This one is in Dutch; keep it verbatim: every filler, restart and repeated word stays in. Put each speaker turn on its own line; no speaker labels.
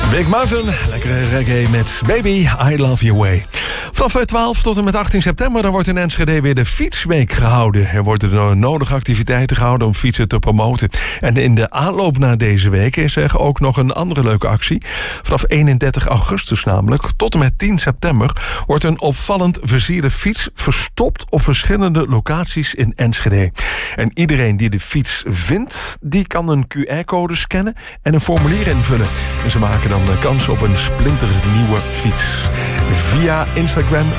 Big Mountain, lekkere reggae met Baby, I Love Your Way. Vanaf twaalf tot en met achttien september dan wordt in Enschede weer de Fietsweek gehouden. Er worden de nodige activiteiten gehouden om fietsen te promoten. En in de aanloop naar deze week is er ook nog een andere leuke actie. Vanaf eenendertig augustus namelijk, tot en met tien september... wordt een opvallend versierde fiets verstopt op verschillende locaties in Enschede. En iedereen die de fiets vindt, die kan een Q R-code scannen en een formulier invullen. En ze maken dan kans op een splinternieuwe fiets. Via Instagram